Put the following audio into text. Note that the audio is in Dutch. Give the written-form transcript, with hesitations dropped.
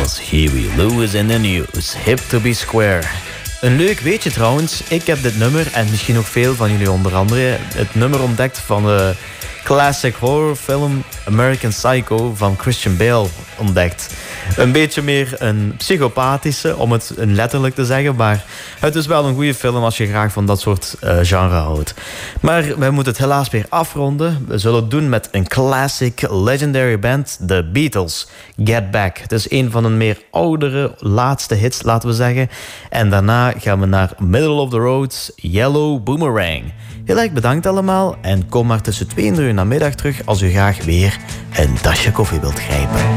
was Huey Lewis in the News, Hip to be Square. Een leuk weetje trouwens, ik heb dit nummer, en misschien ook veel van jullie onder andere, het nummer ontdekt van de classic horrorfilm American Psycho van Christian Bale ontdekt. Een beetje meer een psychopathische, om het letterlijk te zeggen, maar het is wel een goede film als je graag van dat soort genre houdt. Maar wij moeten het helaas weer afronden. We zullen het doen met een classic legendary band, The Beatles, Get Back. Het is een van hun meer oudere, laatste hits, laten we zeggen. En daarna gaan we naar Middle of the Road, Yellow Boomerang. Heel erg bedankt allemaal en kom maar tussen 2 en 3 uur namiddag terug als u graag weer een tasje koffie wilt grijpen.